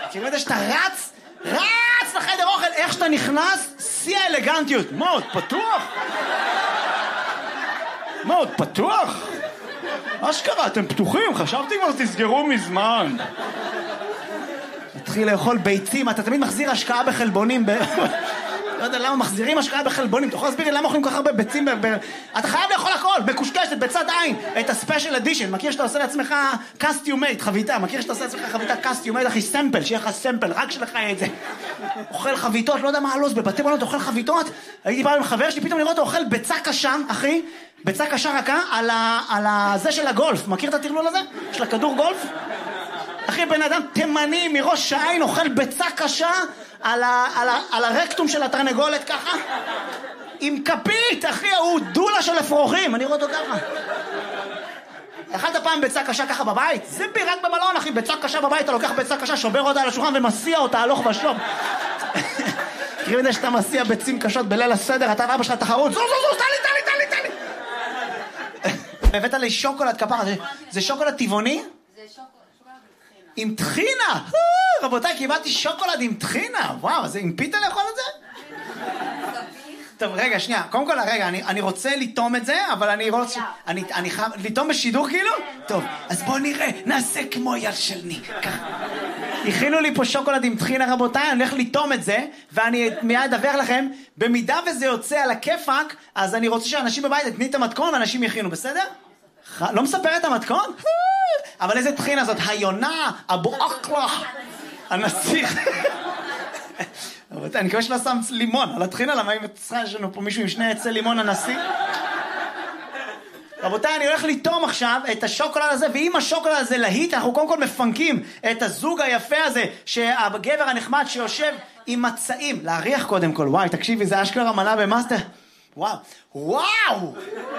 כאילו את זה שאתה רץ לחדר אוכל, איך שאתה נכנס, שיא האלגנטיות. מאוד פתוח? אשכרה, אתם פתוחים, חשבתי כבר תסגרו מזמן. התחיל לאכול ביצים, אתה תמיד מחזיר השקעה בחלבונים, לא יודע למה מחזירים השקעה בחלבונים, אתה יכול להסביר לי למה אוכלים כל כך הרבה ביצים, אתה חייב לאכול הכל, מקושקשת, בצד עין, את הספיישל אדישן, מכיר שאתה עושה לעצמך קסטיומייט, חביתה, מכיר שאתה עושה לעצמך חביתה קסטיומייט, אחי, סמפל, שיהיה לך סמפל, רק שלך יהיה את זה. אוכל חביתות, לא יודע מה הלו"ז, בבתי מלון אוכל חביתות, הייתי פעם עם חבר שלי, פתאום לראות אותו אוכל ביצה קשה, אחי, ביצה קשה רכה, על זה של הגולף, מכיר את הטרלול הזה? של הכדור גולף? אחי, בן אדם תימני מראש העין אוכל ביצה קשה על הרקטום של התרנגולת ככה עם כפית, אחי, הוא דולה של אפרוחים, אני רואה אותו ככה. אכלת פעם ביצה קשה ככה בבית? זה רק במלון, אחי, ביצה קשה בבית, אתה לוקח ביצה קשה, שובר אותה על השולחן ומסיע אותה הלוך ושוב. קריאים את זה שאתה מסיע ביצים קשות בליל הסדר, אתה ואבא שלך תחרות, זו, תן לי. הבאת לי שוקולד כפרה, זה שוקולד טבעוני? זה שוקולד עם טחינה! רבותיי, קיבלתי שוקולד עם טחינה! וואו, זה עם פיתה לאכול את זה? טוב, רגע, שנייה. קודם כל, רגע, אני רוצה לטום את זה, אבל אני רוצה... אני חייב... לטום בשידור כאילו? טוב, אז בואו נראה, נעשה כמו יד של ניק. ככה. הכינו לי פה שוקולד עם טחינה, רבותיי, אני הולך לטום את זה, ואני מיד אדווח לכם, במידה וזה יוצא על הכיפק, אז אני רוצה שאנשים בבית יתני את המתכון, ואנשים יכינו, בסדר? לא מספר את המתכון? אבל איזה טחינה זאת? היונה, אבו אקלה, הנסיך. רבותיי, אני מקווה שלא שם לימון על הטחינה, למה אם יש לנו פה מישהו עם שני עצי לימון הנשיא? רבותיי, אני הולך לטום עכשיו את השוקולד הזה, ואם השוקולד הזה להיט, אנחנו קודם כל מפנקים את הזוג היפה הזה, שהגבר הנחמד שיושב עם מצעים. להריח קודם כל, וואי, תקשיבי, זה אשכרה מנה במאסטר. וואו,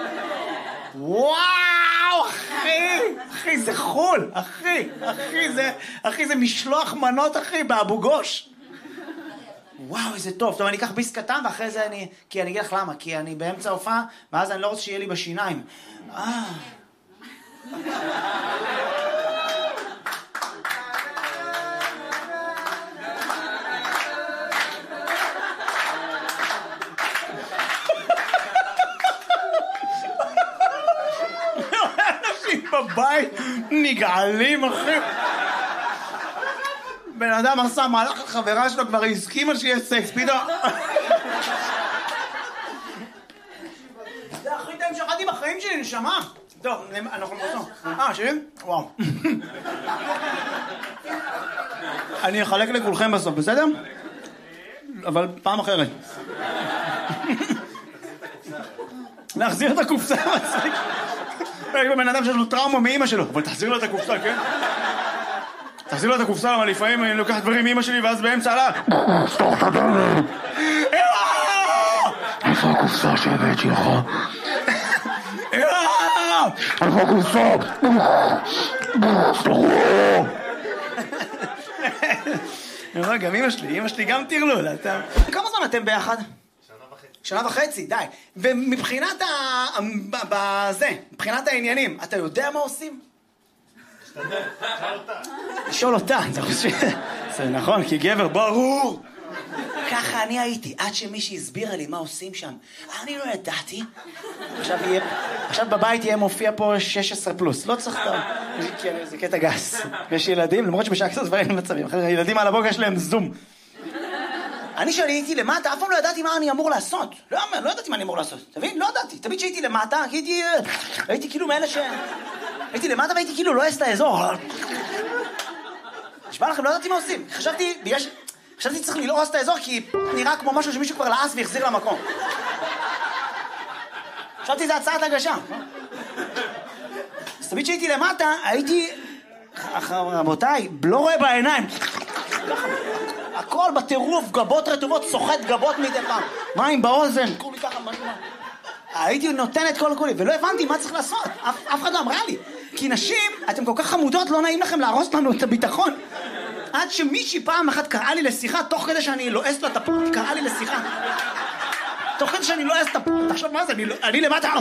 אחי, זה חול, אחי, זה משלוח מנות, אחי, באבו גוש. וואו, איזה טוב. טוב, אני אקח ביס קטן, ואחרי זה כי אני אגיד לך למה, כי אני באמצע הופעה, ואז אני לא רוצה שיהיה לי בשיניים. אנשים בבית נגעלים, אחי. בן אדם עשה מהלך החברה שלו, כבר הסכימה שיהיה סקס, פתאום. זה הכי טעים שאכלתי בחיים שלי, נשמה. טוב, אנחנו נבוא. שלי? וואו. אני אחלק לכולכם בסוף, בסדר? אבל פעם אחרת. להחזיר את הקופסה, מצחיק. בן אדם שיש לו טראומה מאמא שלו, אבל תחזיר לו את הקופסה, כן? תחזיר לו את הקופסה, אבל לפעמים אני לוקח דברים מאמא שלי, ואז באמצע עלה... סתוך את הדלת! איפה הקופסה שהבאתי לך? איפה הקופסה? גם אמא שלי גם תרלול. כמה זמן אתם ביחד? שנה וחצי, די. ומבחינת מבחינת העניינים, אתה יודע מה עושים? לשאול אותה, אתה חושב? זה נכון, כי גבר ברור. ככה אני הייתי, עד שמישהי הסבירה לי מה עושים שם. אני לא ידעתי. עכשיו בבית יהיה מופיע פה 16 פלוס. לא צריך טוב. זה קטע גס. יש ילדים, למרות שבשעה כזאת דברים מצבים. ילדים על הבוקר יש להם זום. אני שהייתי למטה, אף פעם לא ידעתי מה אני אמור לעשות. לא ידעתי מה אני אמור לעשות. תבין? לא ידעתי. תמיד שהייתי למטה, הייתי כאילו מאלה הייתי למטה והייתי כאילו לא אעשה האזור. נשמע לכם, לא ידעתי מה עושים. חשבתי צריך ללעוס את האזור כי נראה כמו משהו שמישהו כבר לעס והחזיר למקום. חשבתי זה הצעת הגשה. אז תמיד שהייתי למטה, הייתי... רבותיי, לא רואה בעיניים. הכל בטירוף, גבות רטובות, סוחט גבות מדי פעם. מים באוזן, קורא לי ככה משהו. הייתי נותן את כל הכולי, ולא הבנתי מה צריך לעשות. אף אחד לא אמרה לי. כי נשים, אתם כל כך חמודות, לא נעים לכם להרוס לנו את הביטחון. עד שמישהי פעם אחת קראה לי לשיחה, תוך כדי שאני לועס לה את הפות, קראה לי לשיחה. תוך כדי שאני לועס את הפות, תחשוב מה זה, אני למטה...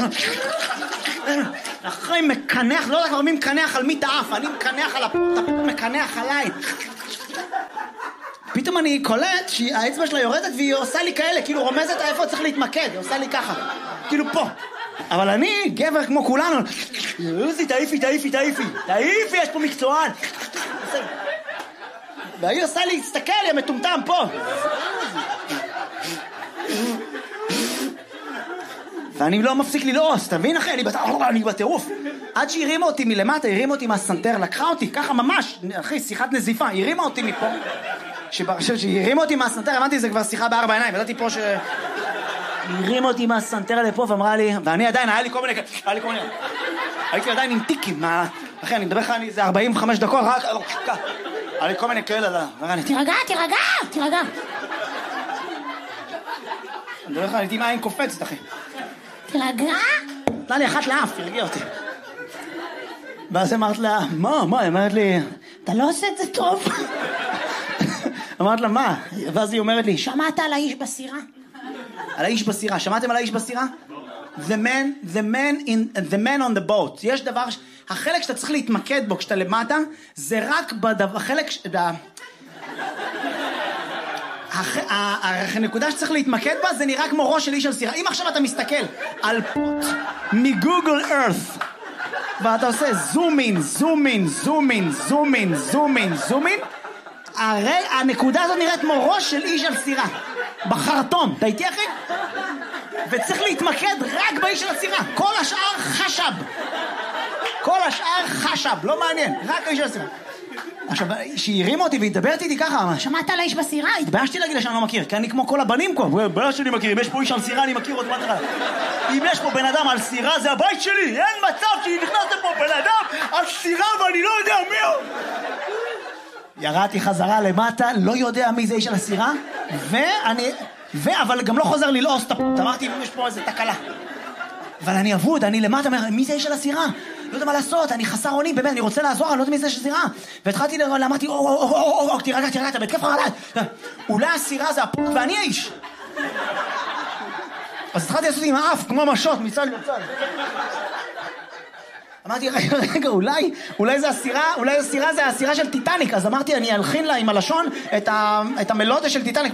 אחרי מקנח, לא יודע כבר מי מקנח על מי תאף, אני מקנח על הפות, הפות מקנח עליי. פתאום אני קולט שהאצבע שלה יורדת והיא עושה לי כאלה, כאילו רומזת איפה צריך להתמקד, היא עושה לי ככה, כאילו פה. אבל אני, גבר כמו כולנו, תעיפי, יש פה מקצוען. והיא עושה לי, תסתכל, היא המטומטם פה. ואני לא מפסיק ללעוס, אתה מבין אחי? אני בטירוף. עד שהיא הרימה אותי מלמטה, הרימה אותי מהסנטר, לקחה אותי, ככה ממש, אחי, שיחת נזיפה, הרימה אותי מפה. שהיא הרימה אותי מהסנטר, הבנתי, זה כבר שיחה בארבע עיניים, ידעתי פה היא הרימה אותי מהסנטר לפה ואמרה לי, ואני עדיין, היה לי כל מיני, הייתי עדיין עם טיקים, אחי, אני מדבר לך, זה 45 דקות, רק, היה לי כל מיני כאלה, תירגע. אני מדבר לך, הייתי עם עין קופצת, אחי. תירגע? נתנה לי אחת לאף, תרגיע אותי. ואז אמרת לה, מה? היא אומרת לי, אתה לא עושה את זה טוב. אמרת לה, מה? ואז היא אומרת לי, שמעת על האיש בסירה? על האיש בסירה, שמעתם על האיש בסירה? The man on the boat. יש דבר, החלק שאתה צריך להתמקד בו כשאתה למטה, זה רק החלק, הנקודה שצריך להתמקד בה זה נראה כמו ראש של איש על סירה. אם עכשיו אתה מסתכל על פוט מגוגל ארת ואתה עושה זום אין, הרי הנקודה הזאת נראית כמו ראש של איש על סירה בחרטון, אתה איתי אחי? וצריך להתמקד רק באיש של הסירה, כל השאר חשב, לא מעניין, רק האיש של הסירה. עכשיו, שהיא הרימה אותי והתדברת איתי ככה, שמעת על האיש בסירה? התביישתי להגיד לה שאני לא מכיר, כי אני כמו כל הבנים פה, בלע שלי מכיר, אם יש פה איש על סירה אני מכיר אותו מהתחלה. אם יש פה בן אדם על סירה זה הבית שלי, אין מצב שנכנס לפה בן אדם על סירה ואני לא יודע מי הוא. ירדתי חזרה למטה, לא יודע מי זה איש על הסירה, אבל גם לא חוזר ללעוס את הפות, אמרתי אם יש פה איזה תקלה. אבל אני אבוד, אני למטה, מי זה איש על הסירה? לא יודע מה לעשות, אני חסר אונים, באמת, אני רוצה לעזור, אני לא יודע מי זה הסירה. והתחלתי אמרתי, תירגע, אתה בהתקף חרדה. אולי הסירה זה הפוק ואני האיש. אז התחלתי לעשות עם האף, כמו משות, מצד לצד. אמרתי, רגע, אולי זה הסירה זה הסירה של טיטניק. אז אמרתי, אני אלחין לה עם הלשון את המלודיה של טיטניק.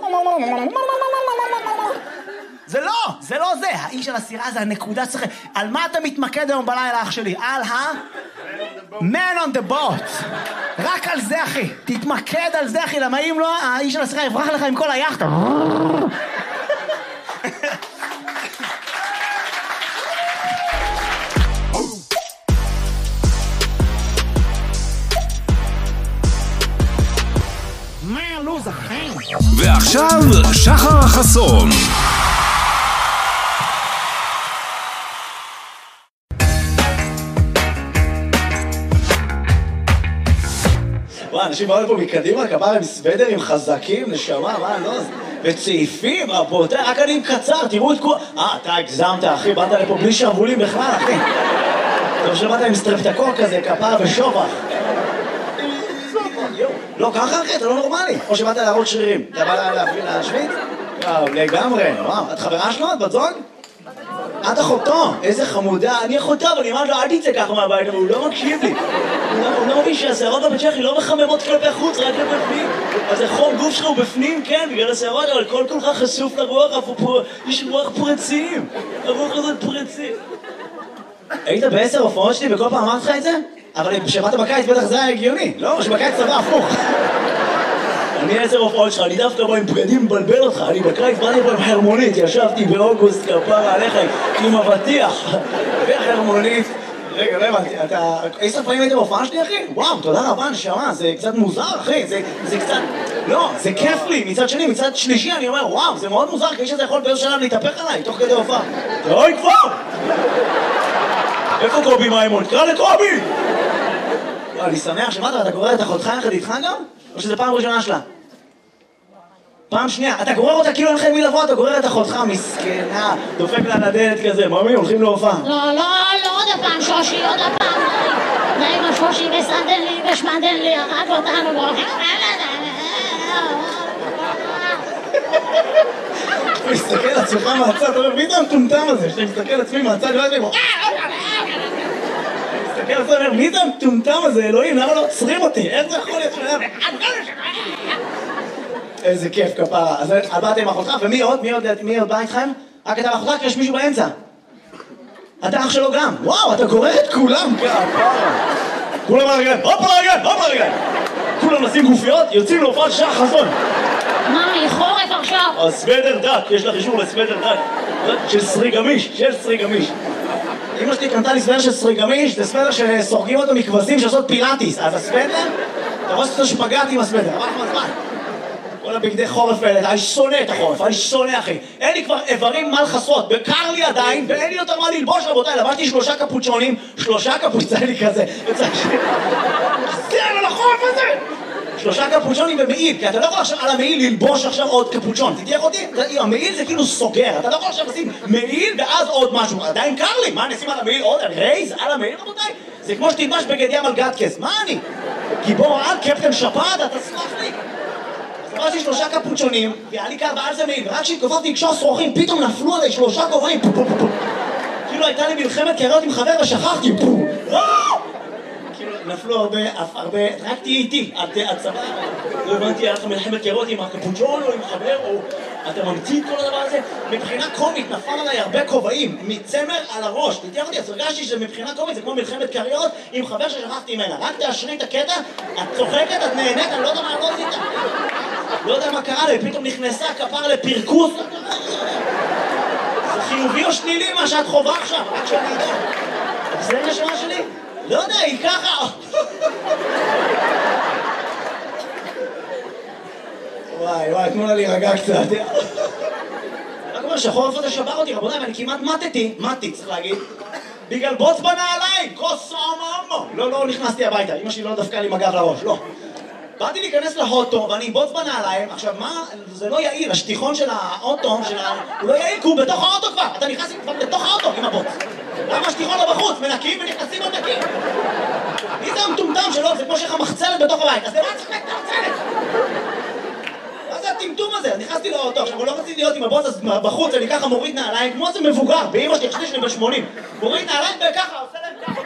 זה לא זה. האיש של הסירה זה הנקודה צריך. על מה אתה מתמקד היום בלילה, אח שלי? על man on the boat. רק על זה, אחי. תתמקד על זה, אחי. למה אם לא, האיש של הסירה יברח לך עם כל היחטה. מה הלוז, אחי? ועכשיו, שחר חסון. אנשים באו לפה מקדימה, כפרה עם סוודרים חזקים, נשמה, מה, לא? וצעיפים, רבותיי, רק אני עם קצר, תראו את כל... אתה הגזמת, אחי, באת לפה בלי שרבולים בכלל, אחי. טוב שבאת עם סטרפטקור כזה, כפרה ושובח. לא, ככה, אחי, אתה לא נורמלי. או שבאת להראות שרירים. אתה בא להשוויץ? לגמרי, וואו. את חברה שלו? את בת זוג? את אחותו, איזה חמודה, אני אחותו, אבל אני אמרת לו, אל תצא ככה מהבית, אבל הוא לא מקשיב לי. הוא לא מבין שהשערות בבית שלך לא מחממות כלפי חוץ, רק כלפי פנים. אז החום גוף שלך הוא בפנים, כן, בגלל השערות, אבל כל כך חשוף לרוח, יש רוח פרצים. הרוח הזאת פרצים. היית ב10 הופעות שלי וכל פעם אמרת לך את זה? אבל כשבאת בקיץ בטח זה היה הגיוני, לא? שבקיץ צבא הפוך. אני 10 הופעות שלך, אני דווקא בא עם בגדים מבלבל אותך, אני בקיץ באתי פה עם חרמונית, ישבתי באוגוסט כפרה עליך עם אבטיח וחרמונית. רגע, לא הבנתי, אתה 10 פעמים היית בהופעה שלי, אחי? וואו, תודה רבה, נשמה, זה קצת מוזר, אחי, זה קצת... לא, זה כיף לי, מצד שני, מצד שלישי, אני אומר, וואו, זה מאוד מוזר, כי איש הזה יכול באיזשהו שלב להתהפך עליי, תוך כדי הופעה. אוי, כבר! איפה קובי מימון? קרא לקובי! אני שמח שמעת, אתה גורר את אחותך יחד איתך גם? או שזה פעם ראשונה שלה? פעם שנייה, אתה גורר אותה כאילו אין לך מי לבוא, אתה גורר את אחותך, מסכנה, דופק לה לדלת כזה, ממי, הולכים להופעה. לא, עוד הפעם, שושי, עוד הפעם, די עם השושי וסנדן לי ושמדן לי, הרג אותנו, ברוכים. אתה מסתכל על עצמך מהצד, אתה אומר, מי זה המטומטם הזה? שאתה מסתכל על עצמי מהצד, לא יודעים, מסתכל על עצמי, מי זה המטומטם הזה, אלוהים, למה לא עוצרים אותי? איך זה יכול להיות שהיה? איזה כיף כפרה. אז באתם עם אחותך, ומי עוד? מי עוד בא איתכם? רק אתה ואחותך, כי יש מישהו באמצע. אתה אח שלו גם. וואו, אתה גורר את כולם כפרה. כולם על הרגליים, הופ על הרגליים, הופ על הרגליים. כולם נשים גופיות, יוצאים להופעת שחר חסון. מה, חורף עכשיו? הסוודר דק, יש לך אישור לסוודר דק. של סריגמיש, אמא שלי קנתה לי סוודר של סריגמיש, זה סוודר שסורגים אותו מכבשים שעושות פילאטיס. אז הסוודר, אתה רואה שאתה שפגעת עם הסוודר, עבר לך מהזמן. כל הבגדי חורף האלה, אני שונא את החורף, אני שונא אחי. אין לי כבר איברים מה לחסות, קר לי עדיין, ואין לי יותר מה ללבוש רבותיי, לבשתי 3 קפוצ'ונים, 3 קפוצ'ונים כזה, זה על החורף הזה! 3 קפוצ'ונים במעיל, כי אתה לא יכול עכשיו על המעיל ללבוש עכשיו עוד קפוצ'ון, תתייך אותי? המעיל זה כאילו סוגר, אתה לא יכול עכשיו לשים מעיל ואז עוד משהו, עדיין קר לי, מה אני אשים על המעיל עוד? אני רייז על המעיל רבותיי? זה כמו שתלבש בגד ים על גטקס, מה אני? גיבור על קפטן שפעת, אתה סלח לי? עברתי 3 קפוצ'ונים, והיה לי קר ועל זה מעיל, ורק כשהתכופפתי לקשור שרוכים, פתאום נפלו עליי 3 כובעים, כאילו הייתה לי מלחמת קריות עם חבר ושכחתי, כאילו נפלו הרבה, רק תהיי איתי, את סבבה, לא הבנתי, היה לך מלחמת קריות עם הקפוצ'ון או עם חבר, או אתה ממציא את כל הדבר הזה, מבחינה קומית נפל עליי הרבה כובעים, מצמר על הראש, תתייח אותי, אז הרגשתי שמבחינה קומית זה כמו מלחמת קריות עם חבר ששכחתי ממנה, רק תאשרי את הקטע, את צוחקת, את נהנית, אני לא יודע מה לא עשית. לא יודע מה קרה לי, פתאום נכנסה כפר לפרקוס. זה חיובי או שלילי מה שאת חובה עכשיו? רק שאני יודע. זה נשמה שלי? לא יודע, היא ככה. וואי, תנו לה להירגע קצת. רק אומר שהחורף הזה שבר אותי, רבותיי, ואני כמעט מתי, צריך להגיד. בגלל בוץ בנעליים, כוס אממו. לא נכנסתי הביתה, אמא שלי לא דפקה לי מגב לראש, לא. באתי להיכנס לאוטו ואני בוץ בנעליים, עכשיו מה, זה לא יעיל, השטיחון של האוטו, הוא לא יעיל, כי הוא בתוך האוטו כבר, אתה נכנס כבר בתוך האוטו עם הבוץ. למה השטיחון לא בחוץ? מנקים ונכנסים מנקים. מי זה המטומטם שלו? זה כמו שיש לך מחצלת בתוך הבית, אז למה צריך את המחצלת? מה זה הטמטום הזה? אז נכנסתי לאוטו, עכשיו לא רציתי להיות עם הבוץ, אז בחוץ אני ככה מוריד נעליים, כמו זה מבוגר, באמא שלי, חשבתי שלי ב-80. מוריד נעליים וככה, עושה להם ככה.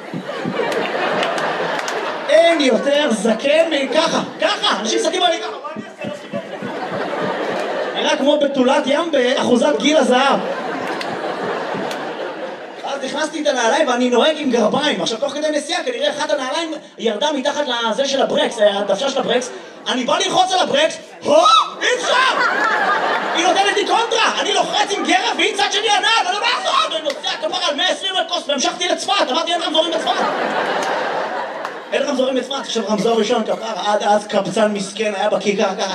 אין יותר זקן מככה, אנשים זקים עלי ככה, מה אני אעשה? נראה כמו בתולת ים באחוזת גיל הזהב. אז נכנסתי את הנעליים ואני נוהג עם גרביים, עכשיו תוך כדי נסיעה כנראה אחת הנעליים ירדה מתחת לזה של הברקס, הדוושה של הברקס, אני בא ללחוץ על הברקס, אי אפשר! היא נותנת לי קונטרה, אני לוחץ עם גרב והיא צד שני הנעל, אני לא מעזור! ואני נוסע כפר על 120 מטוס והמשכתי לצפת, אמרתי אין רמזורים בצפת. אין רמזורים בצפת, עכשיו רמזור ראשון כפר, עד אז קבצן מסכן היה בכיכר ככה.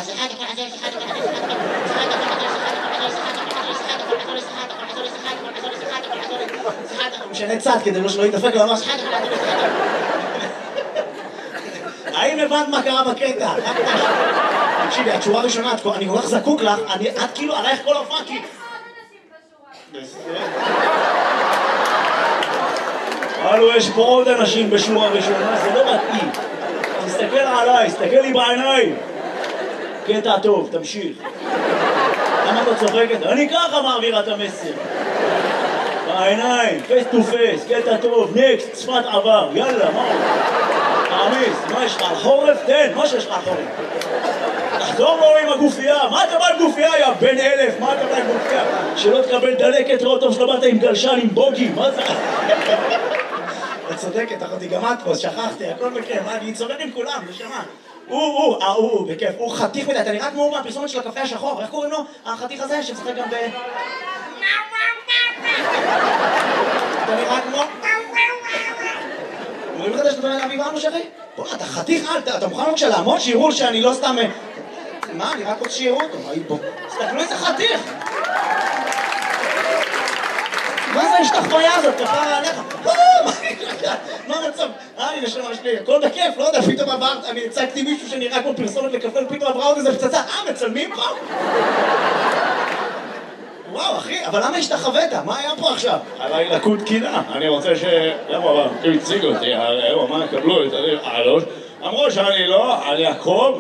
משנה צד כדי שלא יתדפק ממש. האם הבנת מה קרה בקטע? תקשיבי, התשורה הראשונה, אני כל כך זקוק לך, את כאילו עלייך כל ההופעה כי... הלו, יש פה עוד אנשים בשורה ראשונה, זה לא מתאים. תסתכל עליי, תסתכל לי בעיניים. קטע טוב, תמשיך. למה אתה צוחקת? אני ככה מעבירה את המסר. בעיניים, פייס טו פייס, קטע טוב, נקסט, צפת עבר, יאללה, מה? תעמיס, מה יש לך על חורף? תן, מה שיש לך על חורף? תחזור לו עם הגופייה, מה אתה בא עם גופייה, יא בן 1000, מה אתה בא עם גופייה? שלא תקבל דלקת, ראות טוב שלא באת עם גלשן, עם בוגי, מה זה? את צודקת, אחותי, גם את פה, שכחתי, הכל בכיף, אני צודק עם כולם, נשמה. הוא, בכיף, הוא חתיך מדי, אתה נראה כמו מהפרסומת של הקפה השחור, איך קוראים לו? החתיך הזה שמשחק גם ב... אתה נראה כמו... אומרים לך שאתה נראה אביב אנוש אחי? בוא, אתה חתיך, אתה מוכן בבקשה לעמוד שיראו שאני לא סתם... מה, אני רק רוצה שיראו אותו, בוא. תסתכלו איזה חתיך! מה זה ההשתחוויה הזאת? כפרה עליך? מה המצב? אני נשמה שלי, הכל בכיף, לא יודע, פתאום עברת, אני הצגתי מישהו שנראה כמו פרסומת לקפה, פתאום עברה עוד איזה פצצה, מצלמים פה? וואו, אחי, אבל למה השתחווית? מה היה פה עכשיו? עליי לקוד קינה, אני רוצה ש... למה, הוא הציג אותי, הוא אמר, קבלו את הראש, אמרו שאני לא, אני אקרוב,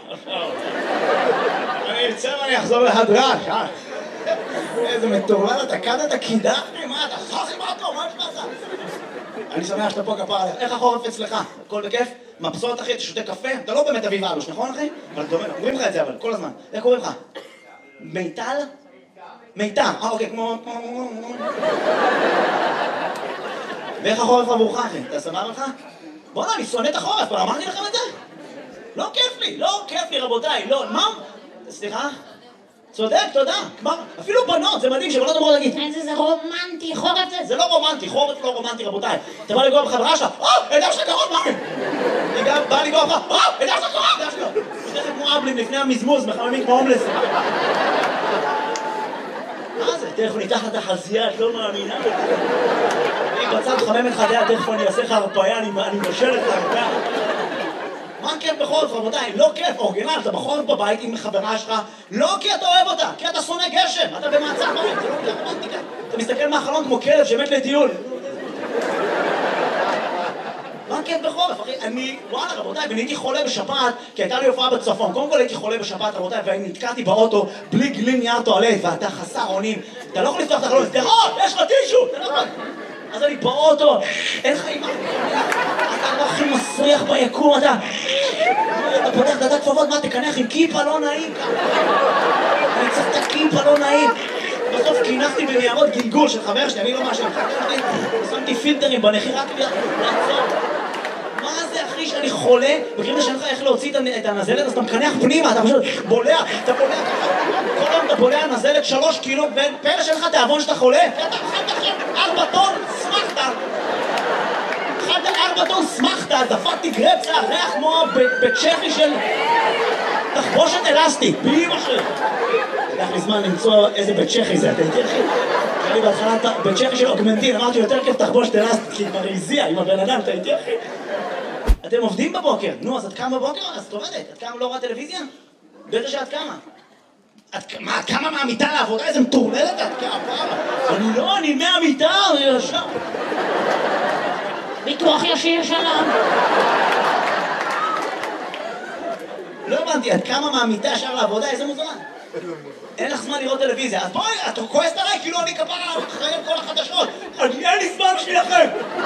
אני אצא ואני אחזור להדרש, איזה מטורלל, אתה קדת את הקידה? מה, אתה חכי מה פה? מה יש לך? אני שמח שאתה פה כפר עליך. איך החורף אצלך? הכל בכיף? מבסוט אחי, אתה שותה קפה? אתה לא באמת אביב אלוש, נכון אחי? אבל אתה אומר, אומרים לך את זה אבל, כל הזמן. איך קוראים לך? מיטל? מיטל. אוקיי, כמו... ואיך החורף עבורך אחי? אתה סבבה לך? בוא'נה, אני שונא את החורף, כבר אמרתי לכם את זה? לא כיף לי, לא כיף לי רבותיי, לא, מה? סליחה? צודק, תודה. אפילו בנות, זה מדהים שבנות אמרו להגיד זה רומנטי, חורף זה... זה לא רומנטי, חורף לא רומנטי רבותיי. אתה בא לגוע בחברה שלך, אדם שלך קרוב, מה? אני בא לגוע לך, אדם שלך קרוב, אדם שלך. יש לכם כמו אבלים לפני המזמוז, מחממים כמו הומלס. מה זה? תכף ניתח את החזייה, את לא מאמינה. אני בצד חמם את חדיה, תכף אני אעשה לך הרפאיה, אני משל את הרפאיה. מה כיף בחורף, רבותיי? לא כיף, אורגינל, אתה בחורף בבית עם חברה שלך, לא כי אתה אוהב אותה, כי אתה שונא גשם, אתה במעצר בית, זה לא בגלל רומנטיקה. אתה מסתכל מהחלון כמו כלב שמת לטיול. מה כיף בחורף, אחי? וואלה, רבותיי, ואני הייתי חולה בשפעת, כי הייתה לי הופעה בצפון. קודם כל הייתי חולה בשפעת, רבותיי, ואני נתקעתי באוטו בלי גלים נייר טואלט, ואתה חסר אונים. אתה לא יכול לפתוח את החלון, תראות, יש לך טישו! אתה לא יכול. אז אני באוטו, אין לך אימא, אתה לא הכי מסריח ביקום, אתה פותח דעת כפפות, מה תקנח עם כיפה לא נעים אני צריך את הכיפה לא נעים בסוף כינחתי בניירות גלגול של חבר שלי, אני לא משהו, שמתי פילטרים בנחי רק לעצור מה זה אחי שאני חולה, בקריאה שאין לך איך להוציא את הנזלת, אז אתה מקנח פנימה, אתה פשוט בולע, אתה בולע כל היום אתה בולע נזלת 3 קילו, פלא שאין לך תיאבון שאתה חולה, אתה אכלת אחי 4 טון, שמחת 4 טון שמחת, דפקתי גרפסה, ריח כמו בצ'כי של תחבושת אלסטית, באמא שלי לקח לי זמן למצוא איזה בצ'כי זה, אתה יודע אחי? אני בהתחלה בצ'כי של אוגמנטין, אמרתי יותר כיף תחבושת אלסטית, כי כבר הזיע עם הבן אדם, אתה יודע אחי? אתם עובדים בבוקר, נו אז את קמה בבוקר? אז את עובדת, את קמה לא רואה טלוויזיה? בטח שאת קמה את קמה מהמיטה לעבודה? איזה מטורללת את קמה? אני מהמיטה, אני ישר ביטוח ישיר שלום. לא הבנתי, את קמה מהמיטה ישר לעבודה? איזה מוזמן? אין לך זמן לראות טלוויזיה, אז בואי, את כועסת עליי כאילו אני כפרה אחראי על כל החדשות. אין לי זמן בשבילכם.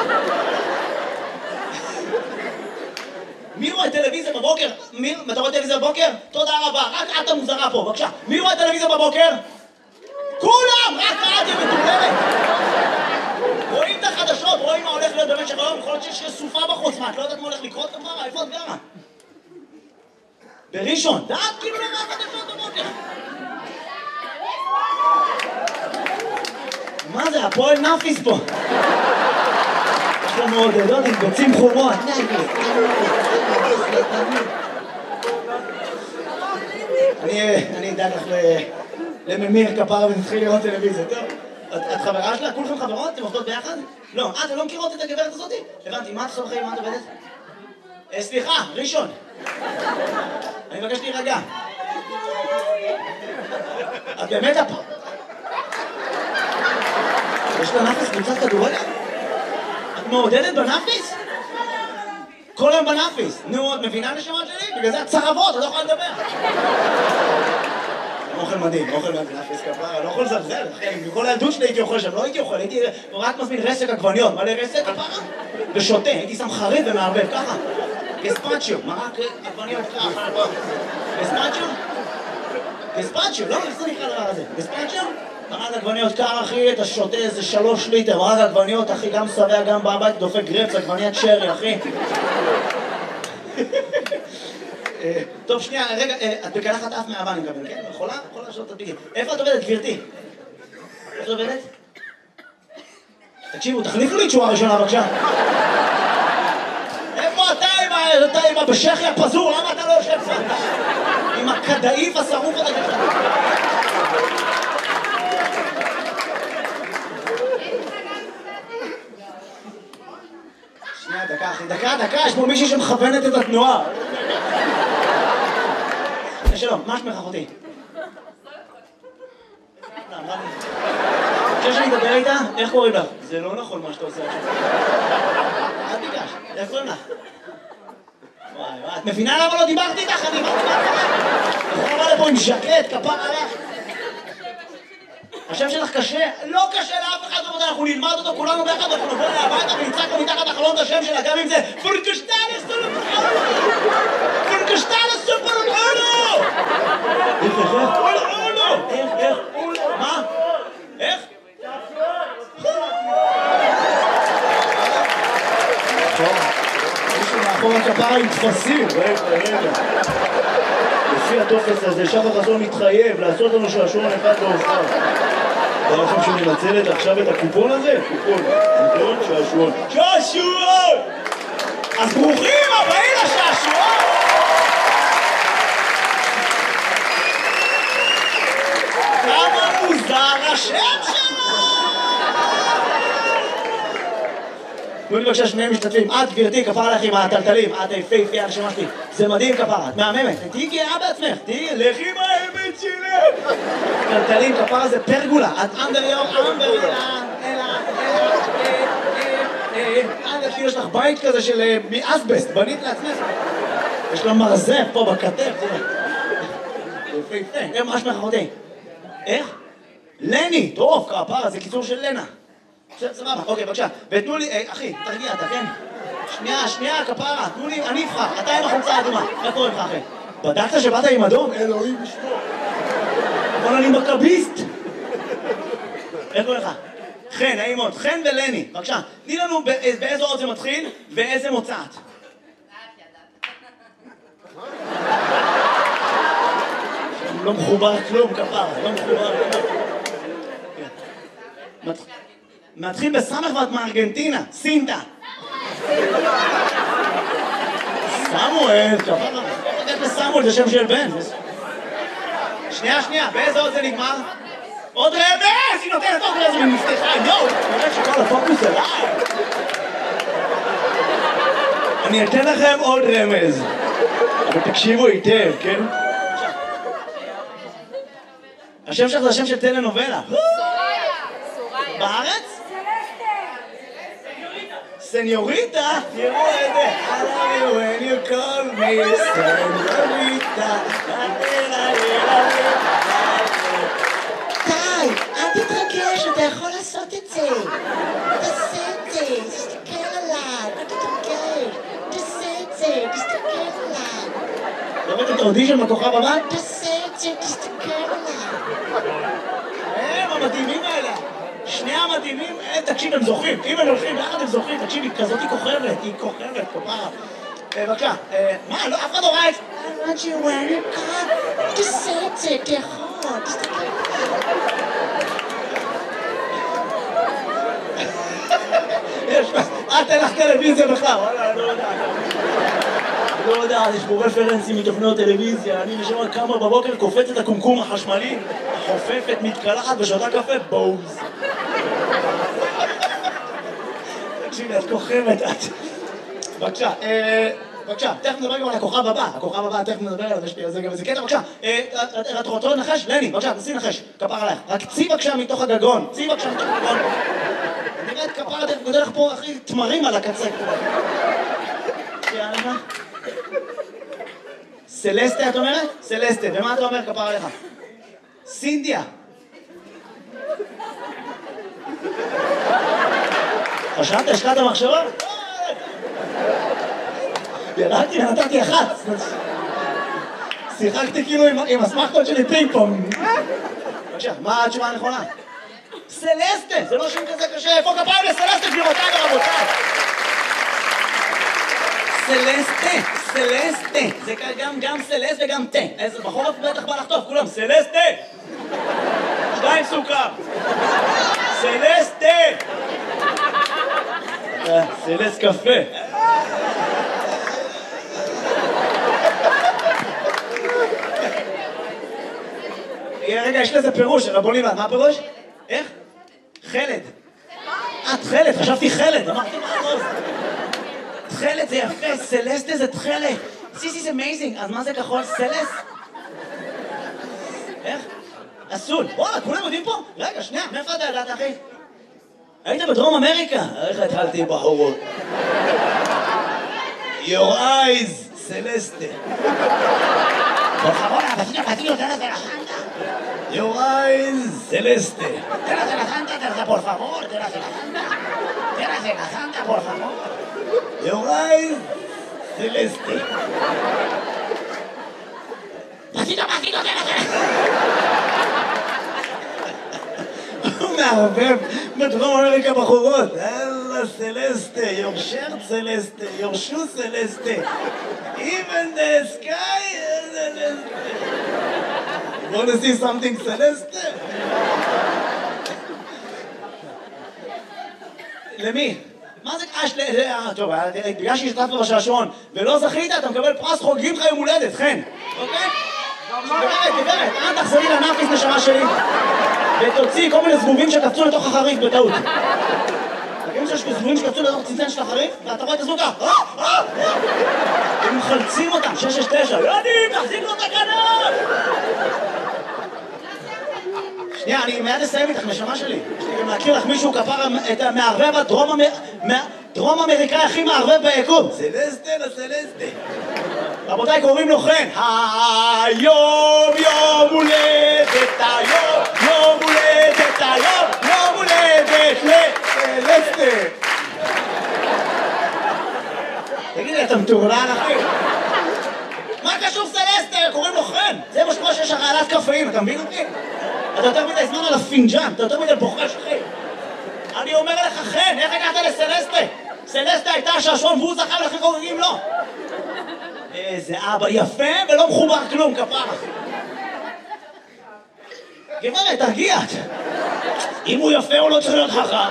מי רואה טלוויזיה בבוקר? אתה רואה טלוויזיה בבוקר? תודה רבה, רק את המוזרה פה, בבקשה. מי רואה טלוויזיה בבוקר? כולם! רק את מטורללת! רואים את החדשות, רואים מה הולך להיות במשך היום, יכול להיות שיש סופה בחוץ, מה, את לא יודעת מה הולך לקרות כפרה? איפה את גרה? בראשון, דעת כאילו לא רואה חדשות בבוקר. מה זה, הפועל נאפיס פה? יש לנו מעודדות עם ביצים חומות. אני אדאג לך לממיר כפרה ונתחיל לראות טלוויזיה, טוב? את חברה שלה? כולכם חברות? אתם עובדות ביחד? לא. אתם לא מכירות את הגברת הזאת? הבנתי, מה את עושה בחיים? מה את עובדת? סליחה, ראשון. אני מבקש להירגע. את באמת הפ... יש לה נאפיס קבוצת כדורגל? את מעודדת בנאפיס? כל היום בנאפיס. נו, את מבינה לשמות שלי? בגלל זה את צרבות, את לא יכולה לדבר. אוכל מדהים, אוכל נאפיס כפרה, לא יכול לזלזל, אחי, מכל הילדות שלי הייתי אוכל שם, לא הייתי אוכל, הייתי רק מזמין רסק עגבניות, מלא רסק כפרה, ושותה, הייתי שם חריף ומערבב, ככה, גספצ'יו, מרק עגבניות ככה, גספצ'יו? גספצ'יו, לא, איך זה נקרא דבר הזה? גספצ'יו? מרק עגבניות קר, אחי, אתה שותה איזה 3 ליטר, מרק עגבניות, אחי, גם שבע, גם בבית, דופק גרפס, עגבניית שרי, אחי. טוב, שנייה, רגע, את בקלחת אף מאהבה, אני מקבל, כן? יכולה? יכולה לשאול את הדביגים. איפה את עובדת, גברתי? איפה את עובדת? תקשיבו, תחליפו לי תשואה ראשונה, בבקשה. איפה אתה עם הבשכי הפזור? למה אתה לא יושב פה? עם הכדאיף השרוף הזה ככה. שנייה, דקה, אחי, דקה, יש פה מישהי שמכוונת את התנועה. שלום, מה שמך אחותי? חושב שאני אדבר איתה? איך קוראים לך? זה לא נכון מה שאתה עושה עכשיו. אל תיגש, איך קוראים לך? וואי, את מבינה למה לא דיברתי איתך? אני יכולה לבוא לפה עם ז'קט, כפר עליך. השם שלך קשה? לא קשה לאף אחד, אנחנו נלמד אותו כולנו ביחד, אנחנו נבוא אליה הביתה ונצעק לו מתחת לחלון את השם שלה, גם אם זה פורקשטלס סופרולו! פורקשטלס סופרולו! איך? מה? איך? מישהו מאחור הכפרה עם תפסים. רגע. לפי הטופס הזה, שחר חסון מתחייב לעשות לנו שעשועון אחד להופעה. בא לכם שהוא מנצלת עכשיו את הקופון הזה? קופון. נכון? שעשועון. שעשועון! אז ברוכים הבאים לשעשועון! כמה מוזר השם שלו! תנו לי בבקשה שני משתתפים. את גברתי, כפרה לך עם הטלטלים. את יפהפייה הנשמה שלי. זה מדהים כפרה, את מהממת. תהיי גאה בעצמך, לכי עם האמת שלי. טלטלים, כפרה זה פרגולה. את אנדריום, יש לך בית כזה של מאסבסט, בנית לעצמך. יש לה מרזף פה בכתף, תראה. יפהפה, מה שמך אחותי? איך? לני, טוב, כפרה, זה קיצור של לנה. סבבה, אוקיי, בבקשה. ותנו לי, אחי, תרגיע, אתה כן? שנייה, כפרה, תנו לי, אני אבחר, אתה עם החולצה האדומה. מה קורה לך, אחי? בדקת שבאת עם אדום? אלוהים ישמור. אבל אני מכביסט. איך קורה לך? חן, נעים מאוד. חן ולני, בבקשה. תני לנו באיזה אות זה מתחיל ואיזה מוצאת. לא מחובר כלום, כפרה, לא מחובר כלום. מתחיל בסמך ואת מארגנטינה, סינטה. סמואל, כפרה. סמואל זה שם של בן. שנייה, באיזה אות זה נגמר? עוד רמז! היא נותנת עוד רמז ומפתחה, יואו! נראה שכל הפוקוס עליי! אני אתן לכם עוד רמז. אבל תקשיבו היטב, כן? השם שלך זה השם של טלנובלה. בארץ? סניוריטה? תראו את זה. I love you when you call me סניוריטה. די, אל תתרגש, אתה יכול לעשות את זה. תעשה את זה, תסתכל עליי, אל תתרגש. תעשה את זה, תסתכל עליי. ראית את האודישן בכוכב הבא? תעשה את זה, תסתכל עליי. הם המדהימים האלה. שני המדהימים, תקשיב, הם זוכים. אם הם הולכים ביחד הם זוכים, תקשיב, היא כזאת היא כוכבת, כפרה. בבקשה, מה, לא, אף אחד לא ראה את... I want you when you come. תעשה את זה, אתה יכול, תסתכל עליי. את אין לך טלוויזיה בכלל, וואלה, אני לא יודע, יש פה רפרנסים מתוכניות טלוויזיה, אני נשמע כמה בבוקר קופץ את הקומקום החשמלי, חופפת, מתקלחת ושותה קפה, בוז. תקשיבי, את כוכבת, את... בבקשה, תכף נדבר גם על הכוכב הבא, תכף נדבר עליו, יש לי על זה גם איזה קטע, בבקשה, את רוצה לנחש? לני, בבקשה, תנסי לנחש, כפר עלייך, רק צי בבקשה מתוך הגגון, נראה את כפר הדרך, גודל לך פה הכי תמרים על הקצה. יאללה. סלסטה את אומרת? סלסטה, ומה אתה אומר כפר עליך? סינדיה. חשבת, השקעת מחשבה? ירדתי ונתתי אחת. שיחקתי כאילו עם הסמכות שלי פינג פונג. בבקשה, מה התשובה הנכונה? סלסטה, זה לא שם כזה קשה. איפה כפיים לסלסטה, גבירותיי ורבותיי? סלסטה. זה גם סלסט וגם תה. איזה בחורף בטח בא לחטוף, כולם. סלסטה! 2 סוכר. סלסטה! סלסט קפה. רגע, יש לזה פירוש, רבוני, מה הפירוש? איך? חלד. את חלד, חשבתי חלד, אמרתי מה הראש? תחלת זה יפה, סלסטה זה תחלת. This is amazing, אז מה זה כחול? סלס? איך? אסול. וואלה, כולם יודעים פה? רגע, שנייה, מאיפה אתה ידעת, אחי? היית בדרום אמריקה? איך התחלתי בחורות? Your eyes, סלסטה. בחבורה, פתינו, תן לזה לחנדה. יוראי סלסטה. Tera relajante, por favor, tera relajante, por favor. יוראי סלסטה. Pasito, pasito, tera הוא מערבב בדרום אמריקה בחורות. אללה סלסטה, your shirt סלסטה, your shoe סלסטה. Even the sky סלסטה. You want to see something סלסטה? למי? מה זה קש טוב, בגלל שהשתתפת בשעשועון ולא זכית, אתה מקבל פרס חוגגים לך יום הולדת, חן. אוקיי? גברת, אל תחזרי לנאפיס נשמה שלי ותוציאי כל מיני זבובים שקפצו לתוך החריף בטעות. תגידו שיש זבובים שקפצו לתוך צנצן של החריף ואתה רואה את הזבוב ככה הם מחלצים אותם, 669 יודעים, תחזיק לו את הכנף! שנייה, אני מיד אסיים איתך, נשמה שלי. יש לי גם להכיר לך מישהו כפר את המערבב הדרום אמריקאי הכי מערבב ביקום. סלסטה לסלסטה. רבותיי, קוראים לו חן. היום יום הולדת, היום יום הולדת, היום יום הולדת לסלסטה. תגידי, אתה מטורלל אחי? מה קשור סלסטה? קוראים לו חן. זה מה שקורה שיש הרעלת קפאים, אתה מבין אותי? אתה יותר מדי זמן על הפינג'אן, אתה יותר מדי בוחש אחי. אני אומר לך חן, איך הגעת לסלסטה? סלסטה הייתה השעשועון והוא זכה ולכן חוגגים לו. איזה אבא יפה ולא מחובר כלום, כפרה. גברת, תרגיע. אם הוא יפה הוא לא צריך להיות חכם.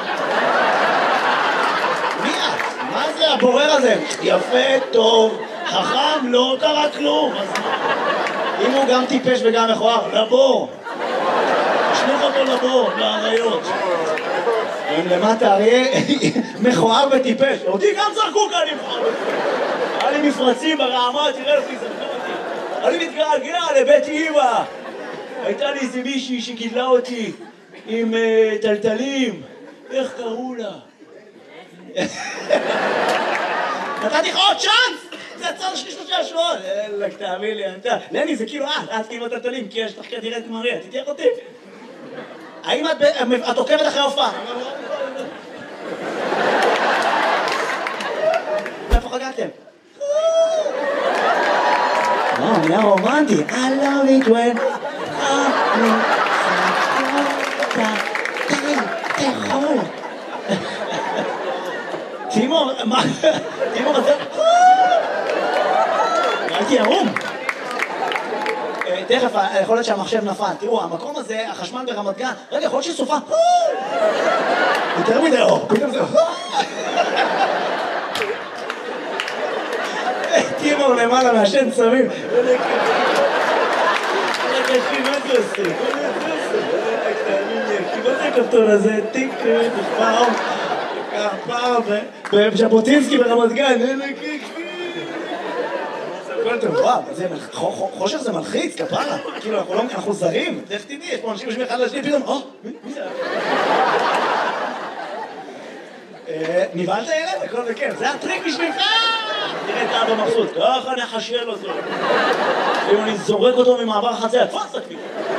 מי את? מה זה הבורר הזה? יפה, טוב, חכם, לא קרה כלום. אם הוא גם טיפש וגם מכוער, לבור. תשליך אותו לבור, לאריות. הם למטה אריה מכוער וטיפש. אותי גם זרקו כאן נבחר. היה לי מפרצים ברעמה, תראה אותי, זרקו אותי. אני מתגעגע לבית אמא. הייתה לי איזה מישהי שגידלה אותי עם טלטלים. איך קראו לה? נתתי לך עוד צ'אנס! זה הצד השני של השעשועון. אלק, תאמין לי, אתה... לני, זה כאילו את כאילו טלטלים, כי יש לך כנראה את מריה, תתייח אותי. האם את עוקבת אחרי הופעה? איפה חגגתם? נהיה רומנטי. I love it when תאכול. תימור, מה? תימור, אתה... הייתי ערום. תכף, יכול להיות שהמחשב נפל. תראו, המקום הזה, החשמל ברמת גן, רגע, יכול להיות שסופה. יותר מדי אור, פתאום זה... תימור למעלה מהשן צמים. מה זה עושה? מה זה הכפתור הזה? טיק, פעם, פעם, בז'בוטינסקי ברמת גן. וואו, חושך זה מלחיץ, כפרה. כאילו, אנחנו זרים. איך תדעי, יש פה אנשים יושבים אחד לשני, פתאום, מי זה? נבהלת ילד? הכל זה כיף. זה הטריק בשבילך! תראה את האבא מבסוט. ככה נחשל אותו. אם אני זורק אותו ממעבר החציה, תפס אותי.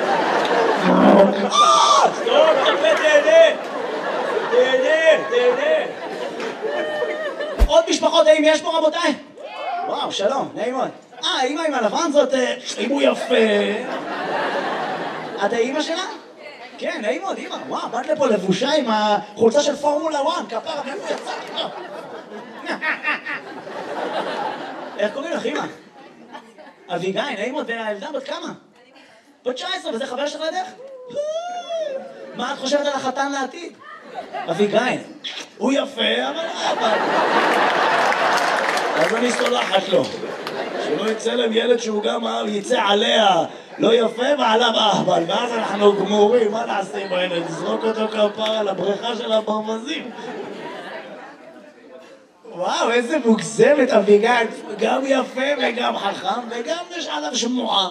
סתום, תהנה. תהנה. עוד משפחות, האם יש פה רבותיי? וואו, שלום, נעים מאוד. האמא עם הלבן זאת, אם הוא יפה. את האמא שלה? כן, נעים מאוד, אמא. וואו, באת לפה לבושה עם החולצה של פורמולה 1, כפרה, מאיפה יצא? איך קוראים לך, אמא? אביגיל, נעים מאוד, והילדה בת כמה? בת 19, וזה חבר שלך לדרך? מה את חושבת על החתן לעתיד? אביגיל, הוא יפה, אבל... אז אני סולחת לו. שלא יצא להם ילד שהוא גם יצא עליה לא יפה ועליו אהבל, ואז אנחנו גמורים, מה נעשה עם הילד? נזרוק אותו כפרה לבריכה של הברווזים. וואו, איזה מוגזמת אביגיל, גם יפה וגם חכם וגם יש עליו שמועה.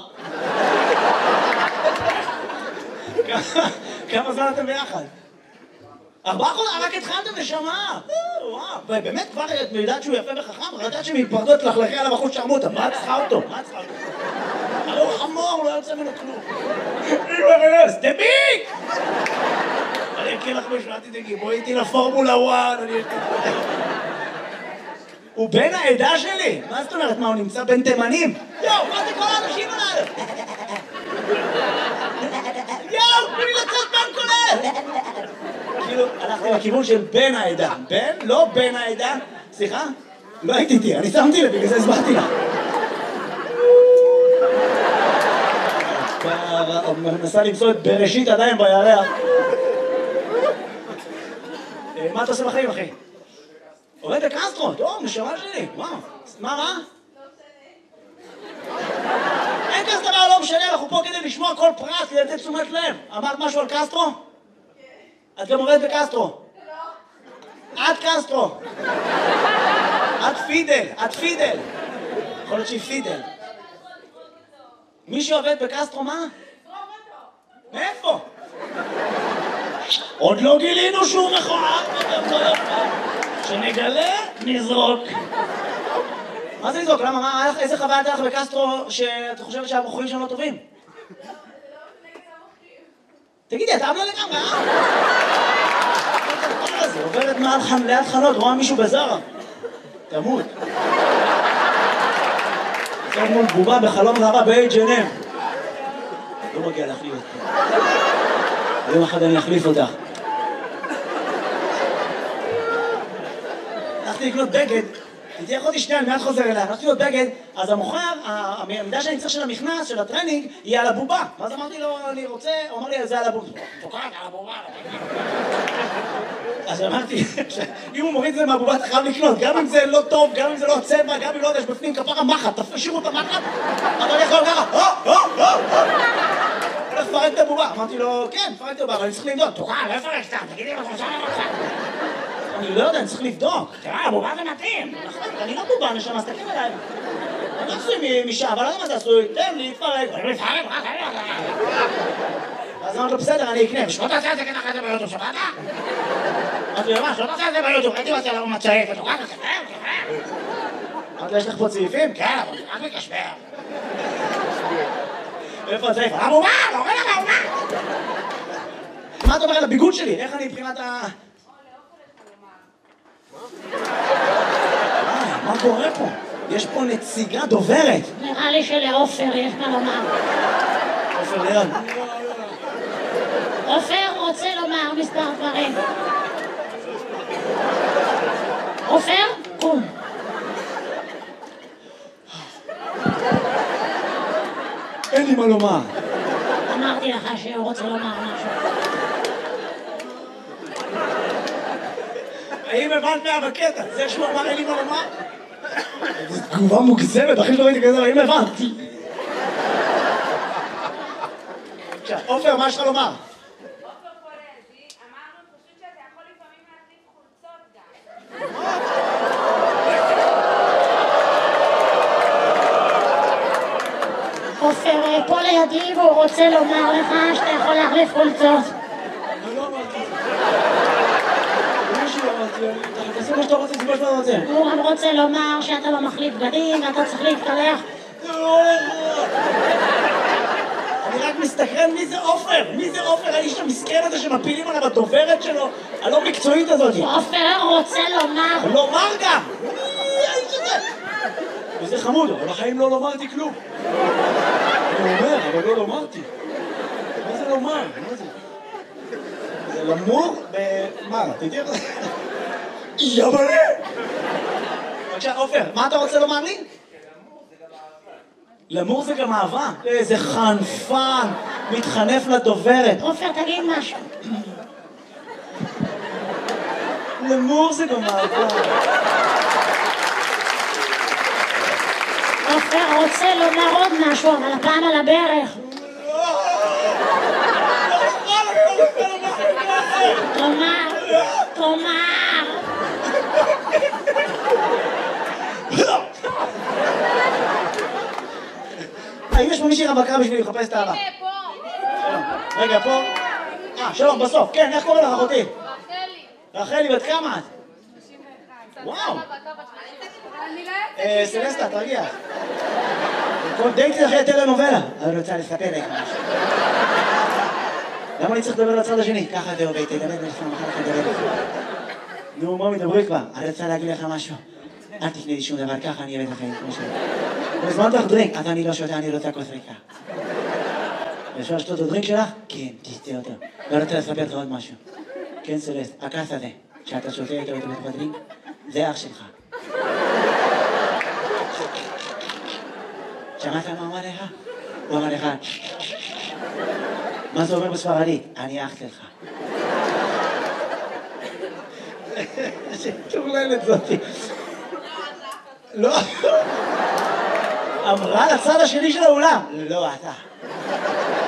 כמה זמן אתם ביחד? 4 חודשים, רק התחלתם נשמה. וואו, באמת כבר את יודעת שהוא יפה וחכם, רק יודעת שמתפרדות לחלכי עליו החוץ שרמוטה. מה את צריכה אותו? הרי הוא חמוד. לא יוצא ממנו כלום. אמא, סטביק! אני אקריא לך משהו, אל תדאגי, בואי איתי לפורמולה 1, הוא בן העדה שלי! מה זאת אומרת? מה, הוא נמצא בין תימנים? יואו, מה זה כל האנשים עליו? יואו, תנו לי לצאת מהכולל! כאילו, הלכתי לכיוון של בן העדה. בן? לא בן העדה. סליחה? לא הייתי איתי, אני שמתי לב, בגלל זה הסברתי לך. מנסה למצוא את בראשית עדיין בירח. מה אתה עושה בחיים, אחי? עובד בקסטרו, טוב, נשמה שלי, וואו. מה? אין כזה דבר, לא משנה, אנחנו פה כדי לשמוע כל פרט, כדי לתת תשומת לב. אמרת משהו על קסטרו? את גם עובדת בקסטרו. את קסטרו. את פידל. יכול להיות שהיא פידל. מי שעובד בקסטרו, מה? מאיפה? עוד לא גילינו שהוא מכוער, שנגלה, נזרוק. מה זה לזרוק? למה? איזה חוויה הייתה לך בקסטרו שאת חושבת שהבחורים שם לא טובים? תגידי, אתה אמלה לגמרי, זה עוברת ליד חנות, רואה מישהו בזרה. תמות. עכשיו מול בובה בחלום רבה ב-H&M. לא מגיע להחליף אותך. יום אחד אני אחליף אותך. הלכתי לקנות בגד, תהיה אחותי שנייה, אני מיד חוזר אליה, הלכתי לקנות בגד, אז המוכר, המידה שאני צריך של המכנס, של הטרנינג, היא על הבובה. ואז אמרתי לו, אני רוצה, הוא אמר לי, זה על הבובה. תוקעת על הבובה. אז אמרתי, אם הוא מוריד את זה מהבובה, אתה חייב לקנות, גם אם זה לא טוב, גם אם זה לא צבע, גם אם לא יודע, יש בפנים כפרה מחט, תשאירו את המחט, אתה יכול ככה, איך פרק את הבובה? אמרתי לו, כן, פרק את הבובה, אבל אני צריך לבדוק. תוקע, לא פרק סתם, תגידי מה אתה חושב לך. אני לא יודע, אני צריך לבדוק. תראה, הבובה זה מתאים. אני לא בובה, נשמה, אז תקים אליי. אני לא עשוי משעה, אבל לא יודע מה זה עשוי. תן לי, תפרק. אז אמרתי לו, בסדר, אני אקנה. ושלא תעשה את זה ככה את זה ביוטיוב, שבאת? אמרתי לו, מה, שלא תעשה את זה ביוטיוב, הייתי רוצה לו מצעיף, ותוקע, אמרתי לו, יש לך פה צעיפים? כן, אבל רק מקשבר. איפה הצעיף? הבובה! לא רואה לך הבובה! מה אתה אומר על הביגוד שלי? איך אני מבחינת ה... מה קורה פה? יש פה נציגה דוברת. נראה לי שלעופר יש מה לומר. עופר ליד. עופר רוצה לומר מספר דברים. עופר, קום. אין לי מה לומר. אמרתי לך שהוא רוצה לומר משהו. האם הבנת מה בקטע? זה שהוא אמר אין לי מה לומר? זו תגובה מוגזמת, אחי שלא ראיתי כזה, האם הבנת? עכשיו, עופר, מה יש לך לומר? עופר פה לידי, אמרנו פשוט שאתה יכול לפעמים להחליף חולצות גם. עופר פה לידי והוא רוצה לומר לך שאתה יכול להחליף חולצות. לא אמרתי. משהו אמרתי, תעשו מה שאתה רוצה, זה מה שאתה רוצה. הוא גם רוצה לומר שאתה לא מחליף בגדים ואתה צריך להתקלח. אני רק מסתכרן מי זה עופר? מי זה עופר? האיש המסכן הזה שמפילים עליו הדוברת שלו? הלא מקצועית הזאת. עופר רוצה לומר. לומר גם! מי האיש הזה? וזה חמוד, אבל בחיים לא לומרתי כלום. אני אומר, אבל לא לומרתי. מה זה לומר? מה זה? זה למור מה? תדעי איך זה? יבלה! בבקשה, עופר, מה אתה רוצה לומר לי? למור זה גם אהבה. איזה חנפן, מתחנף לדוברת. עופר, תגיד משהו. למור זה גם אהבה. עופר רוצה לומר עוד משהו, אבל הפעם על הברך. תאמר. האם יש פה מישהי רווקה בשביל לחפש את האהבה? הנה, פה. רגע, פה. שלום, בסוף. כן, איך קוראים לך, אחותי? רחלי. רחלי, בת כמה את? 91. וואו. אני לא יוצאת. סלסטה, תרגיע. כל דייט זה אחרי טלנובלה. אני רוצה לספר לך משהו. למה אני צריך לדבר לצד השני? ככה זה עובד, תדבר לפעמים אחר כך לדבר לך. נו, מה מדברי כבר? אני רוצה להגיד לך משהו. אל תפני לי שום דבר, ככה אני אוהב את החיים, כמו שלי. הזמנת לך דרינק, אז אני לא שותה, אני רוצה כוס ריקה. אפשר לשתות את הדרינק שלך? כן, תשתה אותו. לא רוצה לספר לך עוד משהו. כן, סלסט, הכס הזה, שאתה שותה איתו בתוך הדרינק, זה אח שלך. שמעת מה אמר לך? הוא אמר לך, מה זה אומר בספרדית? אני אח שלך. שטורללת זאתי. לא. אמרה לצד השני של האולם. לא, אתה.